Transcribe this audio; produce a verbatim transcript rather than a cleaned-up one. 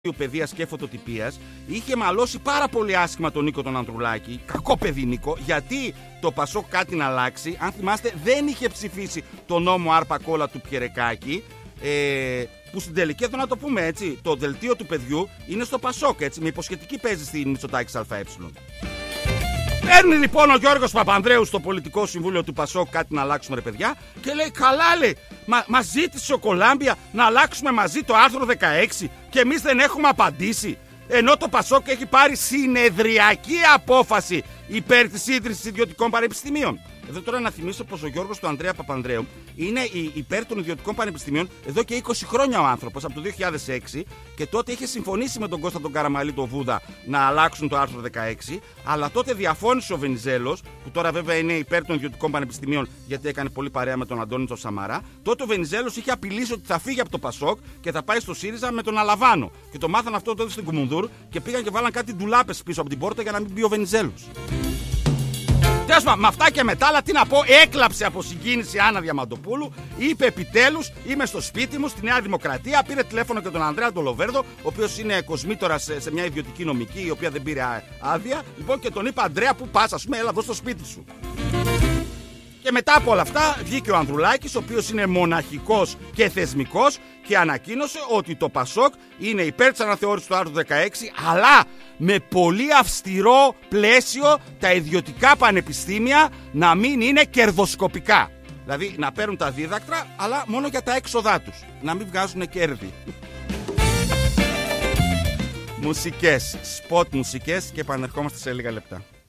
Παιδείας και Φωτοτυπίας είχε μαλώσει πάρα πολύ άσχημα τον Νίκο τον Ανδρουλάκη. Κακό παιδί Νίκο, γιατί το Πασόκ κάτι να αλλάξει. Αν θυμάστε, δεν είχε ψηφίσει το νόμο Άρπα Κόλλα του Πιερεκάκη. Ε, που στην τελική, εδώ να το πούμε έτσι, το δελτίο του παιδιού είναι στο Πασόκ, έτσι, με υποσχετική παίζει στην Μητσοτάκης ΑΕ. Παίρνει λοιπόν ο Γιώργος Παπανδρέου στο πολιτικό συμβούλιο του Πασόκ κάτι να αλλάξουμε, ρε παιδιά, και λέει: καλά, λέει, μα, μας ζήτησε ο Κολάμπια να αλλάξουμε μαζί το άρθρο δεκαέξι και εμείς δεν έχουμε απαντήσει. Ενώ το Πασόκ έχει πάρει συνεδριακή απόφαση υπέρ της ίδρυσης ιδιωτικών πανεπιστημίων. Εδώ τώρα να θυμίσω πως ο Γιώργος του Ανδρέα Παπανδρέου είναι υπέρ των ιδιωτικών πανεπιστημίων εδώ και είκοσι χρόνια ο άνθρωπος, από το δύο χιλιάδες έξι, και τότε είχε συμφωνήσει με τον Κώστα τον Καραμαλή τον Βούδα να αλλάξουν το άρθρο δεκαέξι, αλλά τότε διαφώνησε ο Βενιζέλος, που τώρα βέβαια είναι υπέρ των ιδιωτικών πανεπιστημίων γιατί έκανε πολύ παρέα με τον Αντώνη τον Σαμαρά. Τότε ο Βενιζέλος είχε απειλήσει ότι θα φύγει από το Πασόκ και θα πάει στο ΣΥΡΙΖΑ με τον Αλαβάνο. Και το μάθαν αυτό τότε στην Κουμουνδούρ και πήγαν και βάλαν κάτι ντουλάπες πίσω από την πόρτα για να μην μπει ο Βενιζέλος. Τέλος πάντων, με αυτά και μετά, αλλά τι να πω, έκλαψε από συγκίνηση Άννα Διαμαντοπούλου. Είπε: επιτέλους είμαι στο σπίτι μου, στη Νέα Δημοκρατία. Πήρε τηλέφωνο και τον Ανδρέα τον Λοβέρδο, ο οποίος είναι κοσμήτορας σε, σε μια ιδιωτική νομική, η οποία δεν πήρε άδεια. Λοιπόν, και τον είπε: Ανδρέα, που πας, ας πούμε, έλα εδώ στο σπίτι σου. Και μετά από όλα αυτά βγήκε ο Ανδρουλάκης, ο οποίος είναι μοναχικός και θεσμικός, και ανακοίνωσε ότι το Πασόκ είναι υπέρ της αναθεώρησης του άρθρου δεκαέξι, αλλά με πολύ αυστηρό πλαίσιο τα ιδιωτικά πανεπιστήμια να μην είναι κερδοσκοπικά. Δηλαδή να παίρνουν τα δίδακτρα, αλλά μόνο για τα έξοδά τους, να μην βγάζουν κέρδη. Μουσικές, σποτ μουσικές, και επανερχόμαστε σε λίγα λεπτά.